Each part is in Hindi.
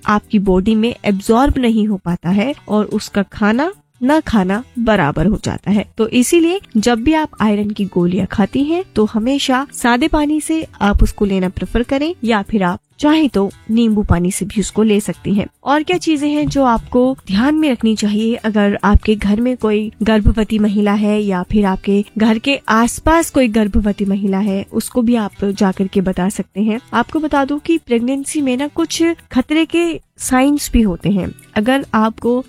आपकी बॉडी में एब्जॉर्ब नहीं हो पाता है और उसका खाना न खाना बराबर हो जाता है। तो इसीलिए जब भी आप आयरन की गोलियां खाती हैं तो हमेशा सादे पानी से आप उसको लेना प्रेफर करें, या फिर आप चाहे तो नींबू पानी से भी उसको ले सकती हैं। और क्या चीजें हैं जो आपको ध्यान में रखनी चाहिए अगर आपके घर में कोई गर्भवती महिला है या फिर आपके घर के आसपास कोई गर्भवती महिला है, उसको भी आप जाकर के बता सकते हैं। आपको बता दूं कि प्रेगनेंसी में ना कुछ खतरे के साइंस भी होते हैं। अगर आपको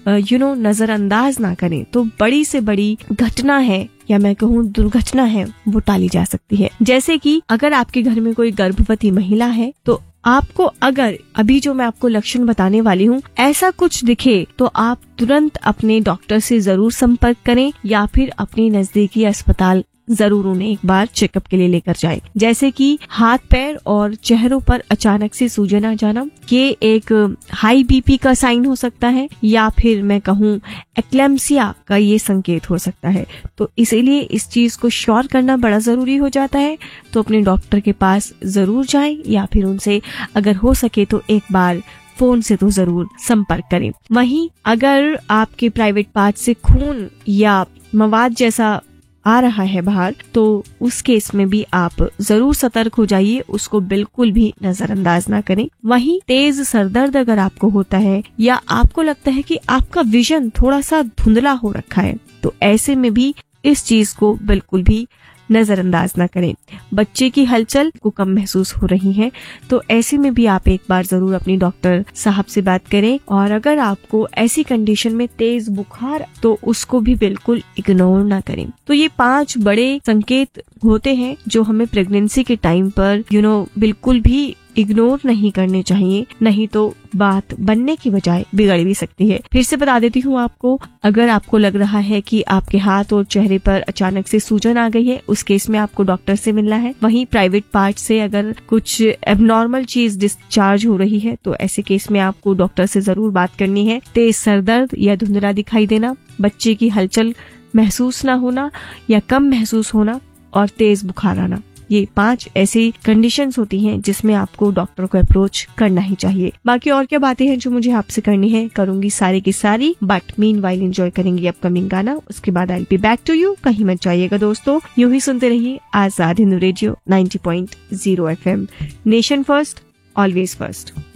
नजरअंदाज ना करें तो बड़ी से बड़ी घटना है या मैं कहूँ दुर्घटना है वो टाली जा सकती है। जैसे कि अगर आपके घर में कोई गर्भवती महिला है तो आपको अगर अभी जो मैं आपको लक्षण बताने वाली हूँ ऐसा कुछ दिखे तो आप तुरंत अपने डॉक्टर से जरूर संपर्क करें, या फिर अपने नजदीकी अस्पताल जरूर उन्हें एक बार चेकअप के लिए लेकर जाएं। जैसे कि हाथ पैर और चेहरों पर अचानक से सूजन आ जाना, ये एक हाई बीपी का साइन हो सकता है, या फिर मैं कहूँ एक्लेम्सिया का ये संकेत हो सकता है। तो इसीलिए इस चीज को श्योर करना बड़ा जरूरी हो जाता है। तो अपने डॉक्टर के पास जरूर जाएं, या फिर उनसे अगर हो सके तो एक बार फोन से तो जरूर संपर्क करें। वहीं अगर आपके प्राइवेट पार्ट से खून या मवाद जैसा आ रहा है बाहर, तो उस केस में भी आप जरूर सतर्क हो जाइए, उसको बिल्कुल भी नजरअंदाज ना करें। वहीं तेज सरदर्द अगर आपको होता है या आपको लगता है कि आपका विजन थोड़ा सा धुंधला हो रखा है, तो ऐसे में भी इस चीज को बिल्कुल भी नजरअंदाज ना करें। बच्चे की हलचल को कम महसूस हो रही है तो ऐसे में भी आप एक बार जरूर अपनी डॉक्टर साहब से बात करें। और अगर आपको ऐसी कंडीशन में तेज बुखार तो उसको भी बिल्कुल इग्नोर ना करें। तो ये 5 बड़े संकेत होते हैं जो हमें प्रेगनेंसी के टाइम पर बिल्कुल भी इग्नोर नहीं करने चाहिए, नहीं तो बात बनने की बजाय बिगड़ भी सकती है। फिर से बता देती हूँ आपको, अगर आपको लग रहा है कि आपके हाथ और चेहरे पर अचानक से सूजन आ गई है, उस केस में आपको डॉक्टर से मिलना है। वहीं प्राइवेट पार्ट से अगर कुछ एबनॉर्मल चीज डिस्चार्ज हो रही है तो ऐसे केस में आपको डॉक्टर से जरूर बात करनी है। तेज सरदर्द या धुंधला दिखाई देना, बच्चे की हलचल महसूस न होना या कम महसूस होना, और तेज बुखार आना, ये 5 ऐसी कंडीशंस होती हैं जिसमें आपको डॉक्टर को अप्रोच करना ही चाहिए। बाकी और क्या बातें हैं जो मुझे आपसे करनी है, करूंगी सारी की सारी, बट मीनवाइल एंजॉय करेंगे अपकमिंग गाना। उसके बाद I will be back to you. कहीं मत जाइएगा दोस्तों, यूं ही सुनते रहिए Azad Hind radio 90.0 FM। Nation first, always first.